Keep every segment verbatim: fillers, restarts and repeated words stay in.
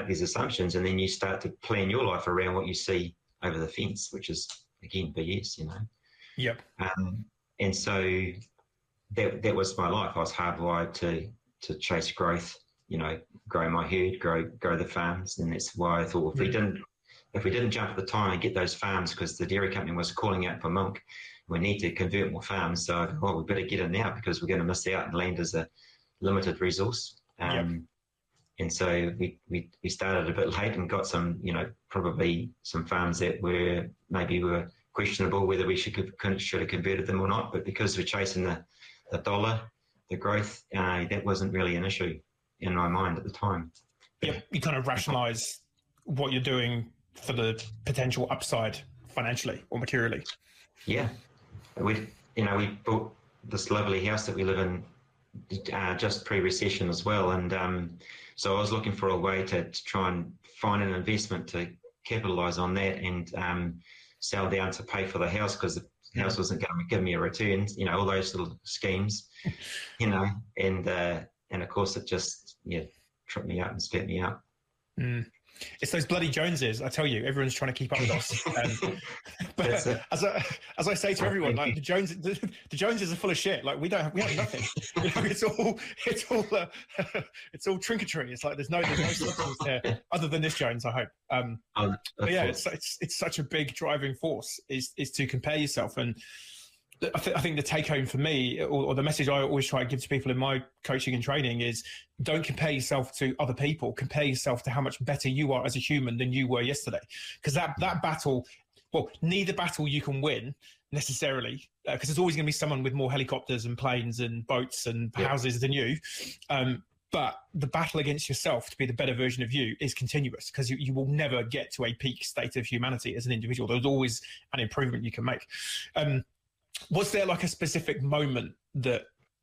these assumptions, and then you start to plan your life around what you see over the fence, which is, again, B S, you know. Yep. Um, and so that that was my life. I was hardwired to to chase growth, you know, grow my herd, grow grow the farms, and that's why I thought if we didn't if we didn't jump at the time and get those farms, because the dairy company was calling out for milk, we need to convert more farms. So I thought, well, we better get in now because we're going to miss out, and land is a limited resource. Um, Yep. And so we, we we started a bit late and got some, you know, probably some farms that were maybe were questionable whether we should should have converted them or not. But because we're chasing the, the dollar, the growth, uh, that wasn't really an issue in my mind at the time. Yep. You kind of rationalize what you're doing for the potential upside financially or materially. Yeah. We, you know, we bought this lovely house that we live in uh, just pre-recession as well. And um, so I was looking for a way to, to try and find an investment to capitalise on that and um, sell down to pay for the house, because the house wasn't going to give me a return, you know, all those little schemes, you know, and uh, and of course it just, yeah, tripped me up and spat me out. Mm. It's those bloody Joneses, I tell you. Everyone's trying to keep up with us. Um, but as I, as I say to everyone, like the Joneses, the, the Joneses are full of shit. Like we don't have, we have nothing. You know, it's all, it's all, uh, it's all trinketry. It's like there's no, there's no substance there other than this Jones, I hope. Um, um, but yeah, it's, it's it's such a big driving force is is to compare yourself. And I, th- I think the take home for me, or, or the message I always try to give to people in my coaching and training is, don't compare yourself to other people. Compare yourself to how much better you are as a human than you were yesterday. Because that, that battle, well, neither battle you can win necessarily, because uh, there's always going to be someone with more helicopters and planes and boats and yeah. houses than you. Um, but the battle against yourself to be the better version of you is continuous, because you, you will never get to a peak state of humanity as an individual. There's always an improvement you can make. Um, Was there like a specific moment that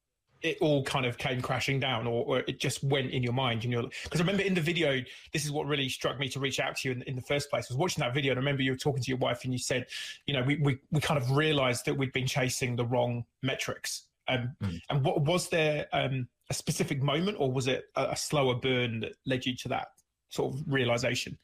it all kind of came crashing down, or, or it just went in your mind? And you're, because I remember in the video, this is what really struck me to reach out to you in, in the first place, was watching that video. And I remember you were talking to your wife and you said, you know, we we, we kind of realized that we'd been chasing the wrong metrics. Um, mm. And what was there um, a specific moment, or was it a, a slower burn that led you to that sort of realization?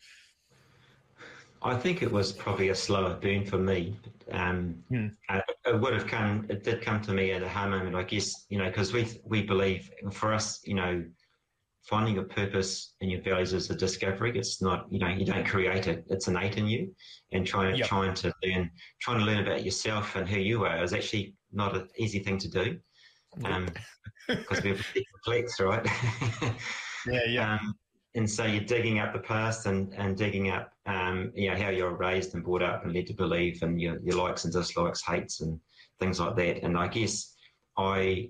I think it was probably a slower burn for me. Um, hmm. uh, it would have come, it did come to me at a hard moment, I guess, you know, because we we believe, for us, you know, finding a purpose in your values is a discovery. It's not, you know, you don't create it; it's innate in you. And trying yep. trying to learn, trying to learn about yourself and who you are is actually not an easy thing to do, um, because we're pretty complex, right? yeah, yeah. Um, And so you're digging up the past and, and digging up, um, you know, how you're raised and brought up and led to believe, and your, your likes and dislikes, hates and things like that. And I guess I,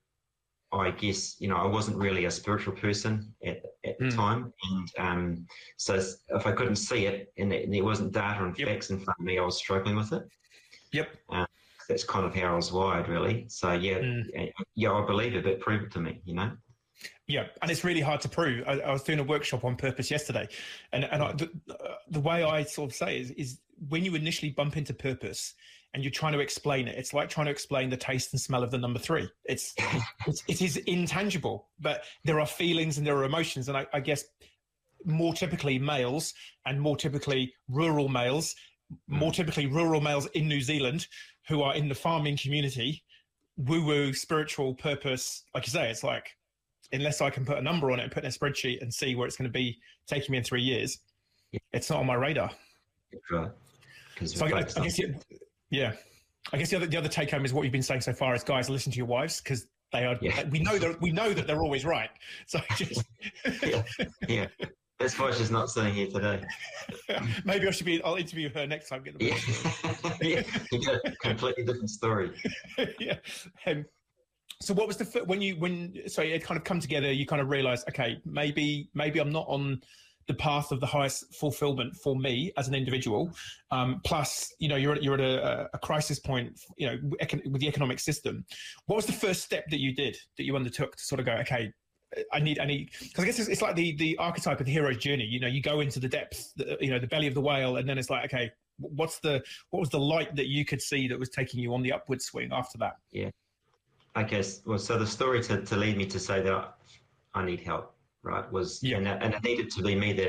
I guess, you know, I wasn't really a spiritual person at, at the mm. time. And um, so if I couldn't see it and, it, and there wasn't data and yep. facts in front of me, I was struggling with it. Yep. Um, that's kind of how I was wired, really. So, yeah, mm. yeah, I believe it, but prove it to me, you know. Yeah, and it's really hard to prove. I, I was doing a workshop on purpose yesterday, and and I, the, uh, the way I sort of say is, is when you initially bump into purpose and you're trying to explain it, it's like trying to explain the taste and smell of the number three. It's, it's it is intangible, but there are feelings and there are emotions, and I, I guess more typically males and more typically rural males, more typically rural males in New Zealand who are in the farming community, woo-woo, spiritual purpose, like you say, it's like, unless I can put a number on it and put in a spreadsheet and see where it's going to be taking me in three years, it's not on my radar. Right. So I, I, I guess, yeah, I guess the other the other take home is what you've been saying so far is, guys, listen to your wives, because they are. Yeah. We know that we know that they're always right. So just yeah, yeah. That's why she's not sitting here today. Maybe I should be. I'll interview her next time. Get the yeah. yeah, you get a completely different story. yeah. Um, So what was the, when you, when, so it kind of come together, you kind of realized, okay, maybe, maybe I'm not on the path of the highest fulfillment for me as an individual. Um, plus, you know, you're at, you're at a, a crisis point, you know, with the economic system. What was the first step that you did, that you undertook to sort of go, okay, I need, I need, because I guess it's, it's like the, the archetype of the hero's journey. You know, you go into the depths, the, you know, the belly of the whale, and then it's like, okay, what's the, what was the light that you could see that was taking you on the upward swing after that? Yeah. I guess, well, so the story to, to lead me to say that I need help, right, was, yeah. and, and it needed to be me that